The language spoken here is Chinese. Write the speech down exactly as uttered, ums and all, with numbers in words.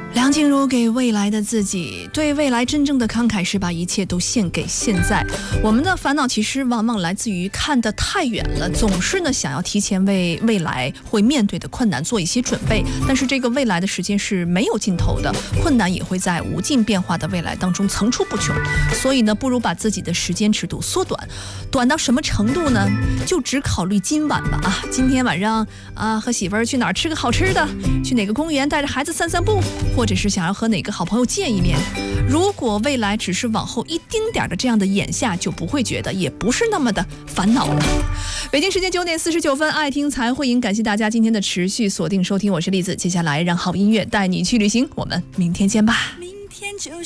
梁静茹给未来的自己，对未来真正的慷慨是把一切都献给现在。我们的烦恼其实往往来自于看得太远了，总是呢想要提前为未来会面对的困难做一些准备，但是这个未来的时间是没有尽头的，困难也会在无尽变化的未来当中层出不穷。所以呢，不如把自己的时间尺度缩短，短到什么程度呢？就只考虑今晚吧啊，今天晚上啊和媳妇儿去哪儿吃个好吃的，去哪个公园带着孩子散散步，或者是想要和哪个好朋友见一面。如果未来只是往后一丁点的这样的眼下，就不会觉得，也不是那么的烦恼了。北京时间九点四十九分，爱听才会赢，感谢大家今天的持续锁定收听，我是栗子。接下来让好音乐带你去旅行，我们明天见吧。 明天就是